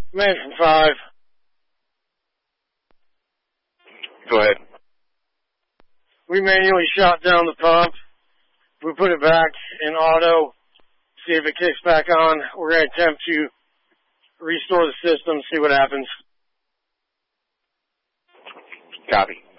Man from 5. Go ahead. We manually shot down the pump. We put it back in auto, see if it kicks back on. We're going to attempt to restore the system, see what happens. Copy.